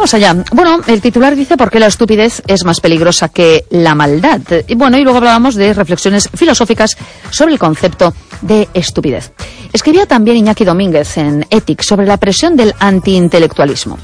Vamos allá. Bueno, el titular dice por qué la estupidez es más peligrosa que la maldad. Y bueno, y luego hablábamos de reflexiones filosóficas sobre el concepto de estupidez. Escribía también Iñaki Domínguez en Ethic sobre la presión del antiintelectualismo.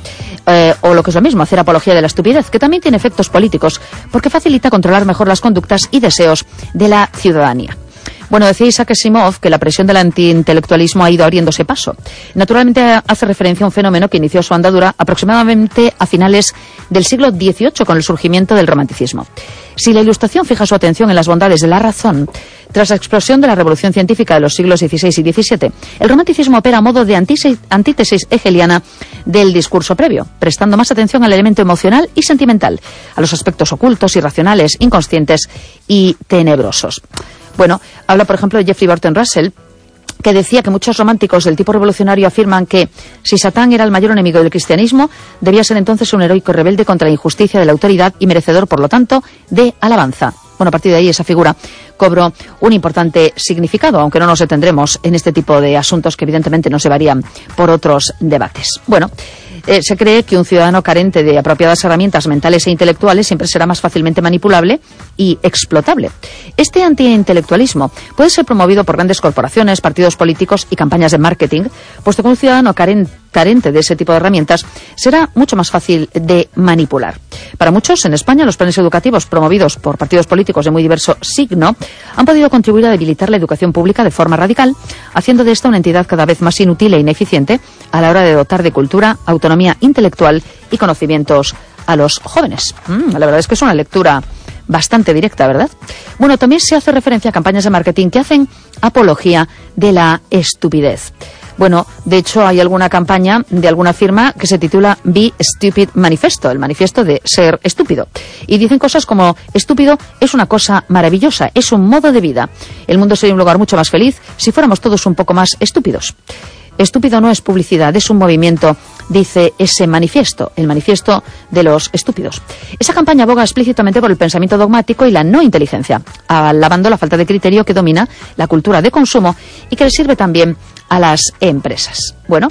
O lo que es lo mismo, hacer apología de la estupidez, que también tiene efectos políticos, porque facilita controlar mejor las conductas y deseos de la ciudadanía. Bueno, decía Isaac Asimov que la presión del antiintelectualismo ha ido abriéndose paso. Naturalmente hace referencia a un fenómeno que inició su andadura aproximadamente a finales del siglo XVIII con el surgimiento del romanticismo. Si la Ilustración fija su atención en las bondades de la razón, tras la explosión de la revolución científica de los siglos XVI y XVII, el romanticismo opera a modo de antítesis hegeliana del discurso previo, prestando más atención al elemento emocional y sentimental, a los aspectos ocultos, irracionales, inconscientes y tenebrosos. Bueno, habla, por ejemplo, de Jeffrey Burton Russell, que decía que muchos románticos del tipo revolucionario afirman que si Satán era el mayor enemigo del cristianismo, debía ser entonces un heroico rebelde contra la injusticia de la autoridad y merecedor, por lo tanto, de alabanza. Bueno, a partir de ahí esa figura cobró un importante significado, aunque no nos detendremos en este tipo de asuntos que evidentemente no se varían por otros debates. Bueno, se cree que un ciudadano carente de apropiadas herramientas mentales e intelectuales siempre será más fácilmente manipulable y explotable. Este antiintelectualismo puede ser promovido por grandes corporaciones, partidos políticos y campañas de marketing, puesto que un ciudadano carente de ese tipo de herramientas será mucho más fácil de manipular. Para muchos, en España, los planes educativos promovidos por partidos políticos de muy diverso signo han podido contribuir a debilitar la educación pública de forma radical, haciendo de esta una entidad cada vez más inútil e ineficiente a la hora de dotar de cultura, autonomía intelectual y conocimientos a los jóvenes. La verdad es que es una lectura bastante directa, ¿verdad? Bueno, también se hace referencia a campañas de marketing que hacen apología de la estupidez. Bueno, de hecho hay alguna campaña de alguna firma que se titula Be Stupid Manifesto, el manifiesto de ser estúpido. Y dicen cosas como, estúpido es una cosa maravillosa, es un modo de vida. El mundo sería un lugar mucho más feliz si fuéramos todos un poco más estúpidos. Estúpido no es publicidad, es un movimiento, dice ese manifiesto, el manifiesto de los estúpidos. Esa campaña aboga explícitamente por el pensamiento dogmático y la no inteligencia, alabando la falta de criterio que domina la cultura de consumo y que le sirve también a las empresas. Bueno,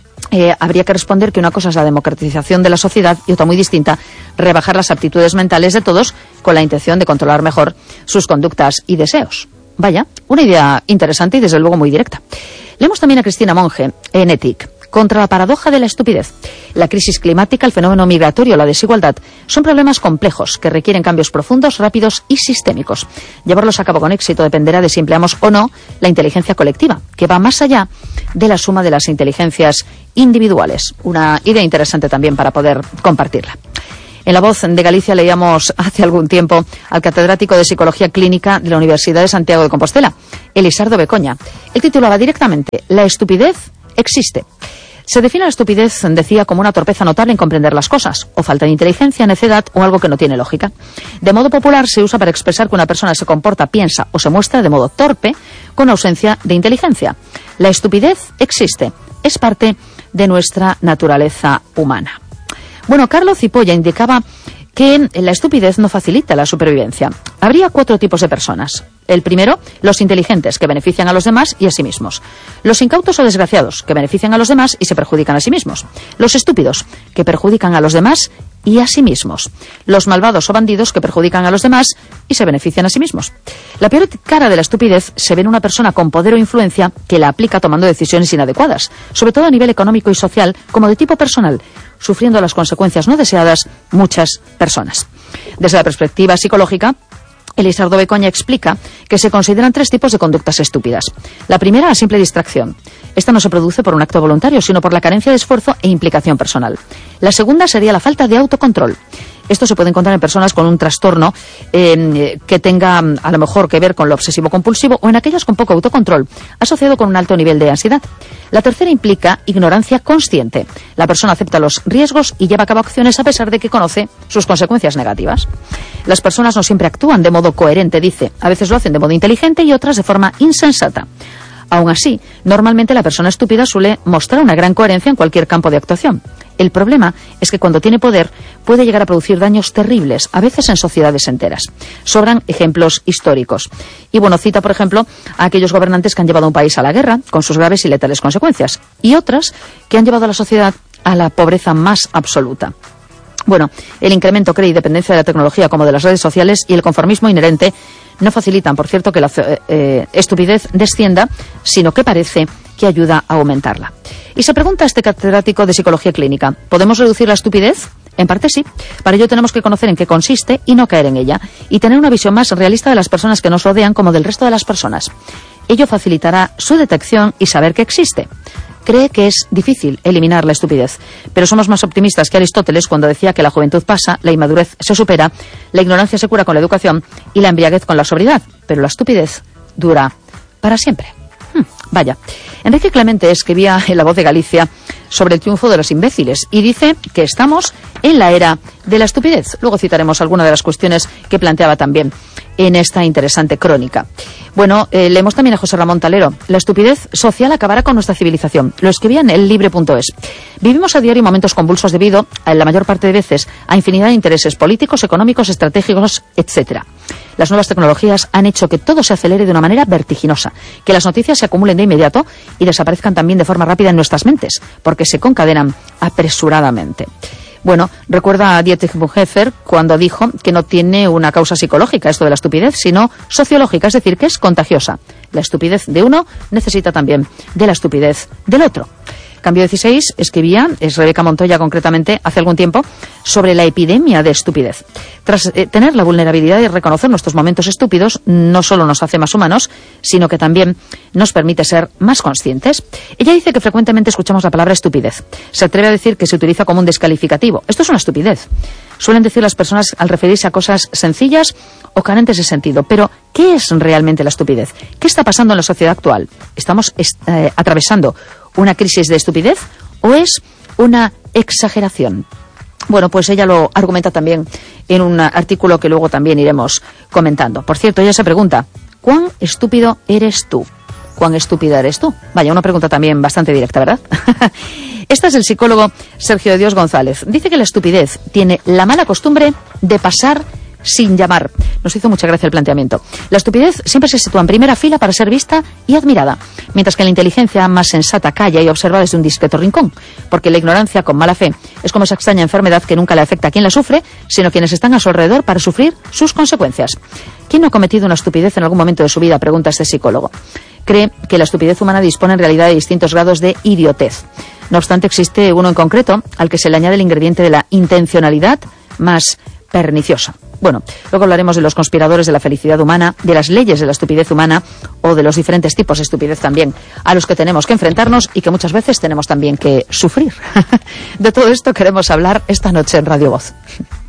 habría que responder que una cosa es la democratización de la sociedad y otra muy distinta, rebajar las aptitudes mentales de todos con la intención de controlar mejor sus conductas y deseos. Vaya, una idea interesante y desde luego muy directa. Leemos también a Cristina Monge en Ethic. Contra la paradoja de la estupidez. La crisis climática, el fenómeno migratorio, la desigualdad, son problemas complejos que requieren cambios profundos, rápidos y sistémicos. Llevarlos a cabo con éxito dependerá de si empleamos o no la inteligencia colectiva, que va más allá de la suma de las inteligencias individuales. Una idea interesante también para poder compartirla. En La Voz de Galicia leíamos hace algún tiempo al catedrático de Psicología Clínica de la Universidad de Santiago de Compostela, Elisardo Becoña. Él titulaba directamente, La estupidez existe. Se define la estupidez, decía, como una torpeza notable en comprender las cosas, o falta de inteligencia, necedad o algo que no tiene lógica. De modo popular se usa para expresar que una persona se comporta, piensa o se muestra de modo torpe, con ausencia de inteligencia. La estupidez existe, es parte de nuestra naturaleza humana. Bueno, Carlo Cipolla indicaba que la estupidez no facilita la supervivencia. Habría 4 tipos de personas. El primero, los inteligentes, que benefician a los demás y a sí mismos. Los incautos o desgraciados, que benefician a los demás y se perjudican a sí mismos. Los estúpidos, que perjudican a los demás y a sí mismos. Los malvados o bandidos, que perjudican a los demás y se benefician a sí mismos. La peor cara de la estupidez se ve en una persona con poder o influencia que la aplica tomando decisiones inadecuadas, sobre todo a nivel económico y social, como de tipo personal, sufriendo las consecuencias no deseadas muchas personas. Desde la perspectiva psicológica, Elisardo Becoña explica que se consideran 3 tipos de conductas estúpidas. La primera, la simple distracción. Esta no se produce por un acto voluntario, sino por la carencia de esfuerzo e implicación personal. La segunda sería la falta de autocontrol. Esto se puede encontrar en personas con un trastorno que tenga a lo mejor que ver con lo obsesivo-compulsivo o en aquellas con poco autocontrol, asociado con un alto nivel de ansiedad. La tercera implica ignorancia consciente. La persona acepta los riesgos y lleva a cabo acciones a pesar de que conoce sus consecuencias negativas. Las personas no siempre actúan de modo coherente, dice. A veces lo hacen de modo inteligente y otras de forma insensata. Aún así, normalmente la persona estúpida suele mostrar una gran coherencia en cualquier campo de actuación. El problema es que cuando tiene poder puede llegar a producir daños terribles, a veces en sociedades enteras. Sobran ejemplos históricos. Y bueno, cita por ejemplo a aquellos gobernantes que han llevado a un país a la guerra, con sus graves y letales consecuencias, y otras que han llevado a la sociedad a la pobreza más absoluta. Bueno, el incremento, cree, y dependencia de la tecnología como de las redes sociales y el conformismo inherente no facilitan, por cierto, que la estupidez descienda, sino que parece que ayuda a aumentarla. Y se pregunta este catedrático de psicología clínica, ¿podemos reducir la estupidez? En parte sí. Para ello tenemos que conocer en qué consiste y no caer en ella, y tener una visión más realista de las personas que nos rodean como del resto de las personas. Ello facilitará su detección y saber que existe. Cree que es difícil eliminar la estupidez, pero somos más optimistas que Aristóteles cuando decía que la juventud pasa, la inmadurez se supera, la ignorancia se cura con la educación y la embriaguez con la sobriedad, pero la estupidez dura para siempre. Vaya. Enrique Clemente escribía en La Voz de Galicia sobre el triunfo de los imbéciles y dice que estamos en la era de la estupidez. Luego citaremos algunas de las cuestiones que planteaba también en esta interesante crónica. Bueno, leemos también a José Ramón Talero. La estupidez social acabará con nuestra civilización. Lo escribía en ellibre.es. Vivimos a diario momentos convulsos debido, la mayor parte de veces, a infinidad de intereses políticos, económicos, estratégicos, etcétera. Las nuevas tecnologías han hecho que todo se acelere de una manera vertiginosa, que las noticias se acumulen de inmediato y desaparezcan también de forma rápida en nuestras mentes, porque se concadenan apresuradamente. Bueno, recuerda a Dietrich Bonhoeffer cuando dijo que no tiene una causa psicológica esto de la estupidez, sino sociológica, es decir, que es contagiosa. La estupidez de uno necesita también de la estupidez del otro. Cambio 16 escribía, es Rebeca Montoya concretamente, hace algún tiempo, sobre la epidemia de estupidez. Tras tener la vulnerabilidad de reconocer nuestros momentos estúpidos, no solo nos hace más humanos, sino que también nos permite ser más conscientes. Ella dice que frecuentemente escuchamos la palabra estupidez. Se atreve a decir que se utiliza como un descalificativo. Esto es una estupidez. Suelen decir las personas al referirse a cosas sencillas o carentes de sentido. Pero, ¿qué es realmente la estupidez? ¿Qué está pasando en la sociedad actual? ¿Estamos atravesando una crisis de estupidez o es una exageración? Bueno, pues ella lo argumenta también en un artículo que luego también iremos comentando. Por cierto, ella se pregunta, ¿cuán estúpido eres tú? ¿Cuán estúpida eres tú? Vaya, una pregunta también bastante directa, ¿verdad? Esta es el psicólogo Sergio de Dios González. Dice que la estupidez tiene la mala costumbre de pasar sin llamar. Nos hizo mucha gracia el planteamiento. La estupidez siempre se sitúa en primera fila para ser vista y admirada, mientras que la inteligencia más sensata calla y observa desde un discreto rincón, porque la ignorancia con mala fe es como esa extraña enfermedad que nunca le afecta a quien la sufre, sino a quienes están a su alrededor para sufrir sus consecuencias. ¿Quién no ha cometido una estupidez en algún momento de su vida?, pregunta este psicólogo. Cree que la estupidez humana dispone en realidad de distintos grados de idiotez. No obstante, existe uno en concreto al que se le añade el ingrediente de la intencionalidad más perniciosa. Bueno, luego hablaremos de los conspiradores de la felicidad humana, de las leyes de la estupidez humana o de los diferentes tipos de estupidez también a los que tenemos que enfrentarnos y que muchas veces tenemos también que sufrir. De todo esto queremos hablar esta noche en Radio Voz.